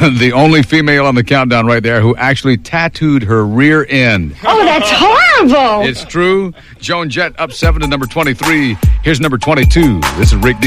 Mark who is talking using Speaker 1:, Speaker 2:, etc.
Speaker 1: the only female on the countdown right there who actually tattooed her rear end.
Speaker 2: Oh, that's horrible.
Speaker 1: It's true. Joan Jett up 7 to number 23. Here's number 22. This is Rick D.